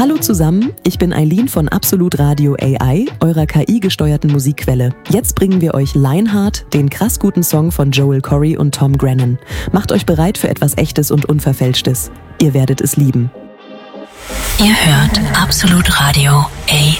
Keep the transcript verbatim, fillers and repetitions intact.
Hallo zusammen, ich bin Eileen von Absolut Radio A I, eurer K I-gesteuerten Musikquelle. Jetzt bringen wir euch Lionheart, den krass guten Song von Joel Corry und Tom Grennan. Macht euch bereit für etwas Echtes und Unverfälschtes. Ihr werdet es lieben. Ihr hört Absolut Radio A I.